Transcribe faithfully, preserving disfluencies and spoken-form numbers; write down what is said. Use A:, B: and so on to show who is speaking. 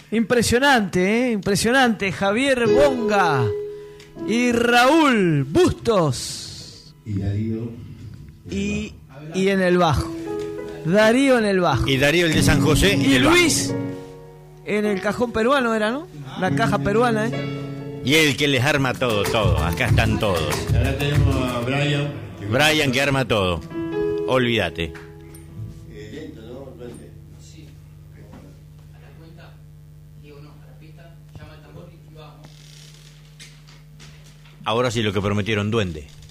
A: Impresionante, ¿eh? Impresionante. Javier Bonga y Raúl Bustos.
B: Y Darío.
A: Y, y en el bajo. Darío en el bajo.
C: Y Darío el de San José.
A: Y
C: el
A: Luis
C: bajo.
A: en el cajón peruano era, ¿no? La caja peruana, ¿eh?
C: Y el que les arma todo, todo. Acá están todos.
B: Ahora tenemos a Brian.
C: Brian que arma todo. Olvídate.
B: Eh, lento, ¿no? Duende.
D: Sí. A la cuenta, digo no, a la pista, llama el tambor y vamos.
C: Ahora sí lo que prometieron, duende.